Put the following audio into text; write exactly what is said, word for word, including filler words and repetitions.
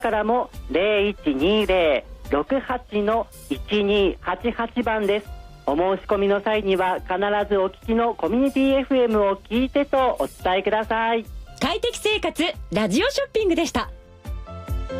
からも ゼロいちにゼロ ろくはち のいちにはちはち 番です。お申し込みの際には必ずお聞きのコミュニティ エフエム を聞いてとお伝えください。 快適生活ラジオショッピングでした。